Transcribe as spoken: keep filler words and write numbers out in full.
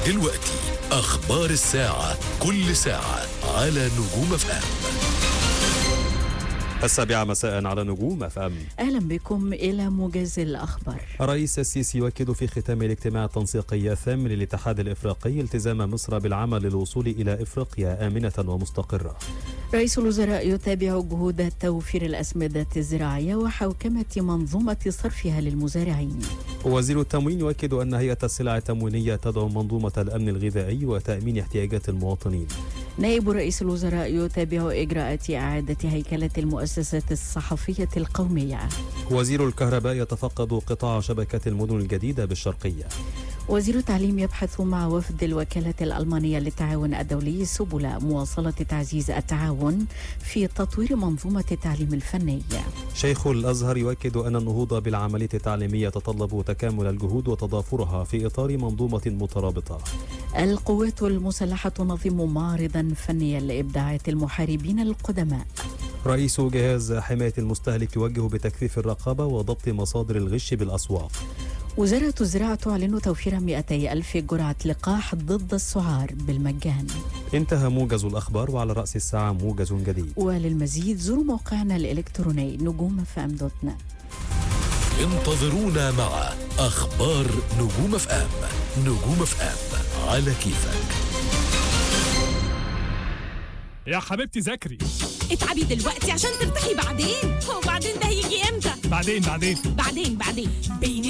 دلوقتي أخبار الساعة، كل ساعة على نجوم اف ام. السابعة مساء على نجوم اف ام. أهلا بكم إلى موجز الأخبار. الرئيس السيسي يؤكد في ختام الاجتماع التنسيقي الثامن للاتحاد الإفريقي التزام مصر بالعمل للوصول إلى إفريقيا آمنة ومستقرة. رئيس الوزراء يتابع جهود توفير الأسمدة الزراعية وحوكمة منظومة صرفها للمزارعين. وزير التموين يؤكد أن هيئة السلع التموينية تدعم منظومة الأمن الغذائي وتأمين احتياجات المواطنين. نائب رئيس الوزراء يتابع إجراءات إعادة هيكلة المؤسسات الصحفية القومية. وزير الكهرباء يتفقد قطاع شبكة المدن الجديدة بالشرقية. وزير التعليم يبحث مع وفد الوكالة الألمانية للتعاون الدولي سبل مواصلة تعزيز التعاون في تطوير منظومة التعليم الفني. شيخ الأزهر يؤكد أن النهوض بالعملية التعليمية يتطلب تكامل الجهود وتضافرها في إطار منظومة مترابطة. القوات المسلحة تنظم معرضا فنيا لإبداعات المحاربين القدماء. رئيس جهاز حماية المستهلك يوجه بتكثيف الرقابة وضبط مصادر الغش بالأسواق. وزارة الزراعة تعلن توفير مئتي ألف جرعة لقاح ضد السعار بالمجان. انتهى موجز الأخبار، وعلى رأس الساعة موجز جديد. وللمزيد زوروا موقعنا الإلكتروني نجوم اف ام دوت نت. انتظرونا مع أخبار نجوم اف ام. نجوم اف ام على كيفك. يا حبيبتي ذاكري، اتعبي دلوقتي عشان ترتاحي بعدين. هو بعدين ده هيجي امتى؟ بعدين بعدين بعدين بعدين بين